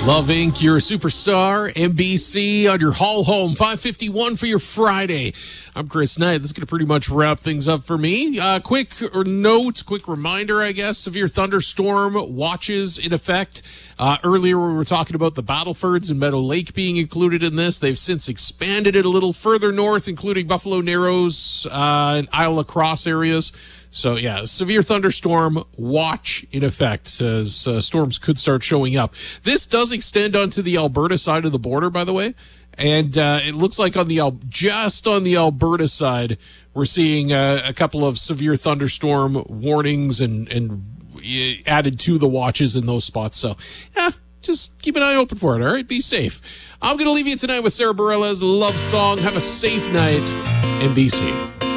Love Inc., you're a superstar. NBC on your haul home. 5:51 for your Friday. I'm Chris Knight. This is going to pretty much wrap things up for me. Quick reminder, I guess. Severe thunderstorm watches in effect. Earlier we were talking about the Battlefords and Meadow Lake being included in this. They've since expanded it a little further north, including Buffalo Narrows and Isle La Crosse areas. So, yeah, severe thunderstorm watch in effect as storms could start showing up. This does extend onto the Alberta side of the border, by the way. And it looks like just on the Alberta side, we're seeing a couple of severe thunderstorm warnings and added to the watches in those spots. So, yeah, just keep an eye open for it, all right? Be safe. I'm going to leave you tonight with Sarah Bareilles' love song. Have a safe night, NBC.